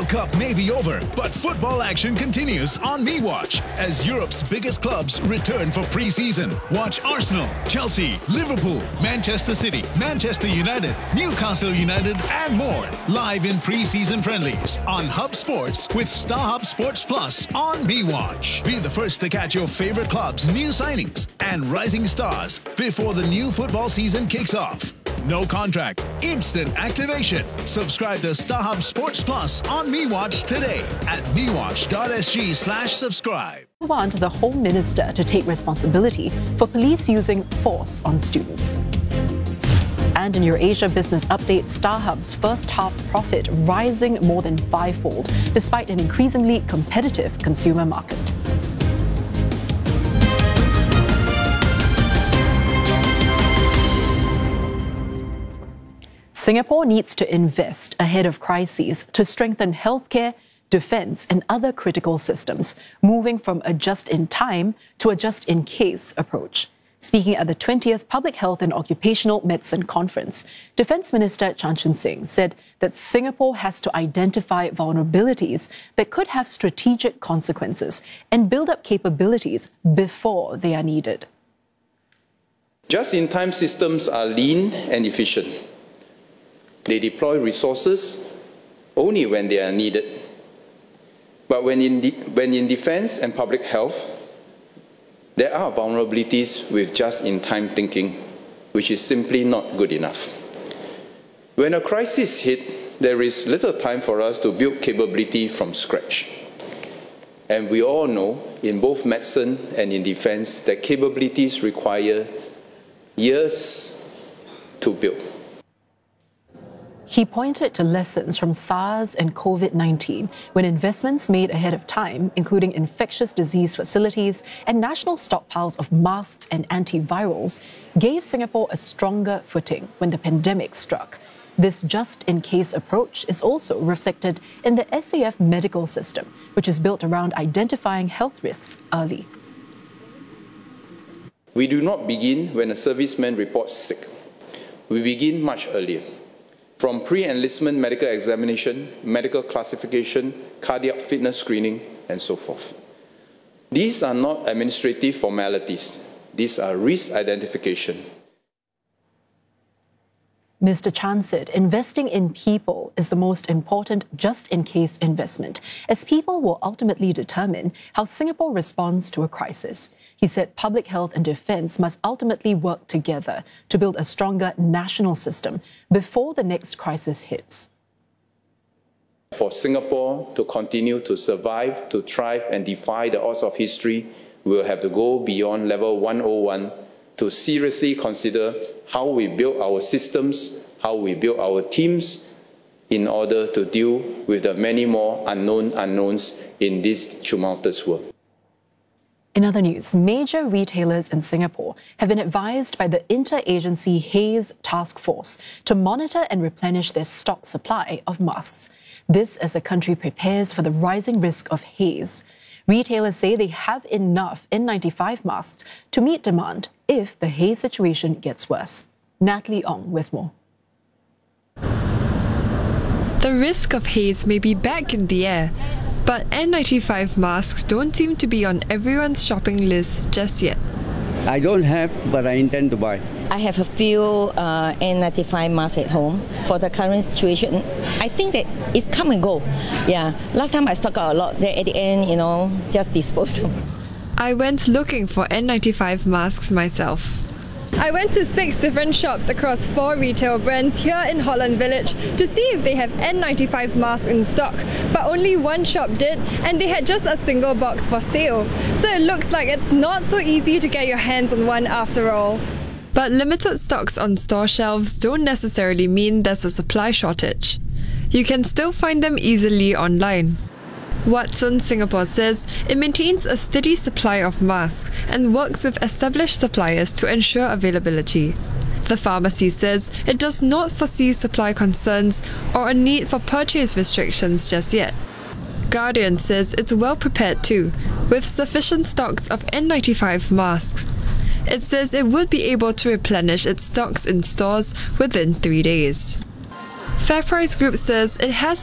Cup may be over, but football action continues on MeWatch as Europe's biggest clubs return for pre-season. Watch Arsenal, Chelsea, Liverpool, Manchester City, Manchester United, Newcastle United and more live in pre-season friendlies on Hub Sports with StarHub Sports Plus on MeWatch. Be the first to catch your favorite clubs' new signings and rising stars before the new football season kicks off. No contract, instant activation. Subscribe to StarHub Sports Plus on MeWatch today at mewatch.sg/subscribe. Want the Home Minister to take responsibility for police using force on students. And in your Asia Business Update, StarHub's first half profit rising more than fivefold despite an increasingly competitive consumer market. Singapore needs to invest ahead of crises to strengthen healthcare, defence and other critical systems, moving from a just-in-time to a just-in-case approach. Speaking at the 20th Public Health and Occupational Medicine Conference, Defence Minister Chan Chun Sing said that Singapore has to identify vulnerabilities that could have strategic consequences and build up capabilities before they are needed. Just-in-time systems are lean and efficient. They deploy resources only when they are needed. But when in defense and public health, there are vulnerabilities with just-in-time thinking, which is simply not good enough. When a crisis hits, there is little time for us to build capability from scratch. And we all know, in both medicine and in defense, that capabilities require years to build. He pointed to lessons from SARS and COVID-19 when investments made ahead of time, including infectious disease facilities and national stockpiles of masks and antivirals, gave Singapore a stronger footing when the pandemic struck. This just-in-case approach is also reflected in the SAF medical system, which is built around identifying health risks early. We do not begin when a serviceman reports sick. We begin much earlier. From pre-enlistment medical examination, medical classification, cardiac fitness screening, and so forth. These are not administrative formalities. These are risk identification. Mr. Chan said investing in people is the most important just-in-case investment, as people will ultimately determine how Singapore responds to a crisis. He said public health and defence must ultimately work together to build a stronger national system before the next crisis hits. For Singapore to continue to survive, to thrive and defy the odds of history, we will have to go beyond level 101 to seriously consider how we build our systems, how we build our teams in order to deal with the many more unknown unknowns in this tumultuous world. In other news, major retailers in Singapore have been advised by the Interagency Haze Task Force to monitor and replenish their stock supply of masks. This as the country prepares for the rising risk of haze. Retailers say they have enough N95 masks to meet demand if the haze situation gets worse. Natalie Ong with more. The risk of haze may be back in the air, but N95 masks don't seem to be on everyone's shopping list just yet. I don't have, but I intend to buy. I have a few N95 masks at home. For the current situation, I think that it's come and go. Yeah, last time I stocked out a lot, then at the end, just disposed them. I went looking for N95 masks myself. I went to 6 different shops across 4 retail brands here in Holland Village to see if they have N95 masks in stock, but only one shop did, and they had just a single box for sale. So it looks like it's not so easy to get your hands on one after all. But limited stocks on store shelves don't necessarily mean there's a supply shortage. You can still find them easily online. Watson Singapore says it maintains a steady supply of masks and works with established suppliers to ensure availability. The pharmacy says it does not foresee supply concerns or a need for purchase restrictions just yet. Guardian says it's well prepared too, with sufficient stocks of N95 masks. It says it would be able to replenish its stocks in stores within 3 days. FairPrice Group says it has